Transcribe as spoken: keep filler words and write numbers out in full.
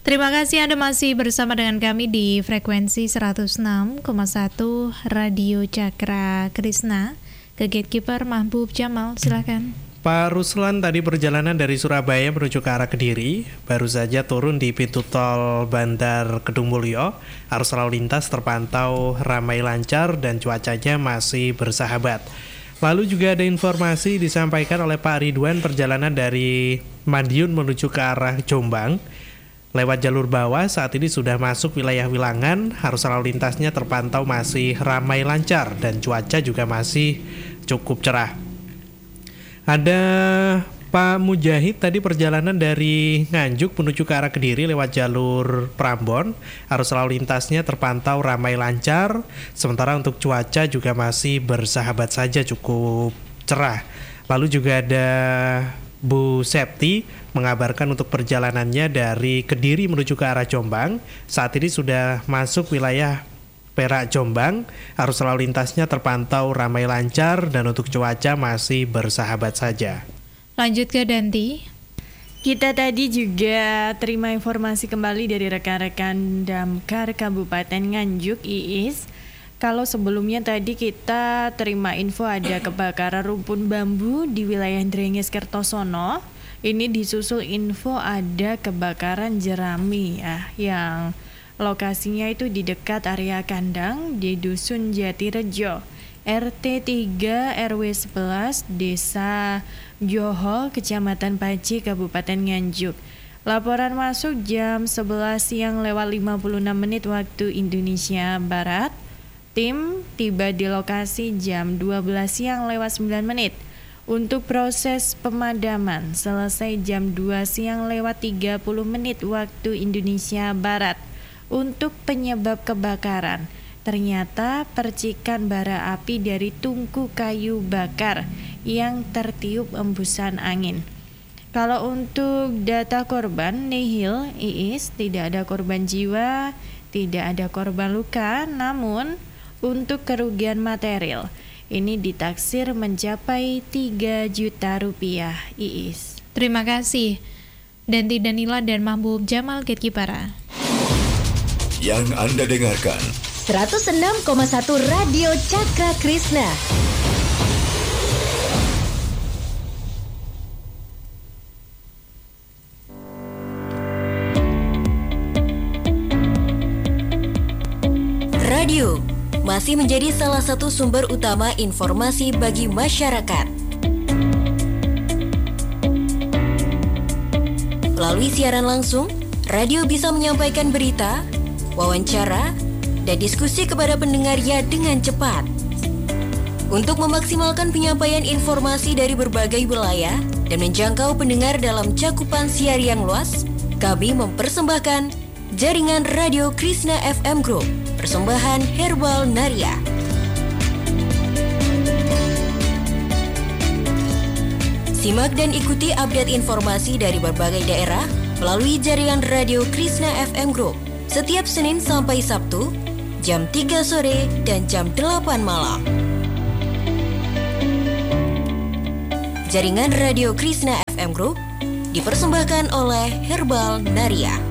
Terima kasih Anda masih bersama dengan kami di frekuensi seratus enam koma satu Radio Cakra Krishna. Ke Gatekeeper Mahbub Jamal, silakan. Pak Ruslan, tadi perjalanan dari Surabaya menuju ke arah Kediri, baru saja turun di pintu tol Bandar Kedung Mulyo. Arus lalu lintas terpantau ramai lancar dan cuacanya masih bersahabat. Lalu juga ada informasi disampaikan oleh Pak Ridwan, perjalanan dari Madiun menuju ke arah Jombang lewat jalur bawah saat ini sudah masuk wilayah Wilangan. Arus lalu lintasnya terpantau masih ramai lancar dan cuaca juga masih cukup cerah. Ada Pak Mujahid, tadi perjalanan dari Nganjuk menuju ke arah Kediri lewat jalur Prambon. Arus lalu lintasnya terpantau ramai lancar, sementara untuk cuaca juga masih bersahabat saja, cukup cerah. Lalu juga ada Bu Septi mengabarkan untuk perjalanannya dari Kediri menuju ke arah Jombang. Saat ini sudah masuk wilayah Perak Jombang. Arus lalu lintasnya terpantau ramai lancar dan untuk cuaca masih bersahabat saja. Lanjut ke Danti. Kita tadi juga terima informasi kembali dari rekan-rekan Damkar Kabupaten Nganjuk, Iis. Kalau sebelumnya tadi kita terima info ada kebakaran rumpun bambu di wilayah Drenges Kertosono, ini disusul info ada kebakaran jerami ya, yang lokasinya itu di dekat area kandang di Dusun Jatirejo, R T tiga R W sebelas, Desa Johol, Kecamatan Paci, Kabupaten Nganjuk. Laporan masuk jam sebelas siang lewat lima puluh enam menit waktu Indonesia Barat. Tim tiba di lokasi jam dua belas siang lewat sembilan menit. Untuk proses pemadaman selesai jam dua siang lewat tiga puluh menit waktu Indonesia Barat. Untuk penyebab kebakaran, ternyata percikan bara api dari tungku kayu bakar yang tertiup embusan angin. Kalau untuk data korban nihil, Iis, tidak ada korban jiwa, tidak ada korban luka, namun untuk kerugian material ini ditaksir mencapai tiga juta rupiah, Iis. Terima kasih Danti Danila dan Mahbub Jamal Gatekeeper. Yang Anda dengarkan seratus enam koma satu Radio Cakra Krishna. Radio masih menjadi salah satu sumber utama informasi bagi masyarakat. Melalui siaran langsung, radio bisa menyampaikan berita, wawancara, dan diskusi kepada pendengarnya dengan cepat. Untuk memaksimalkan penyampaian informasi dari berbagai wilayah dan menjangkau pendengar dalam cakupan siar yang luas, kami mempersembahkan Jaringan Radio Krishna F M Group, persembahan Herbal Naria. Simak dan ikuti update informasi dari berbagai daerah melalui Jaringan Radio Krishna F M Group setiap Senin sampai Sabtu jam tiga sore dan jam delapan malam. Jaringan Radio Krishna F M Group dipersembahkan oleh Herbal Naria.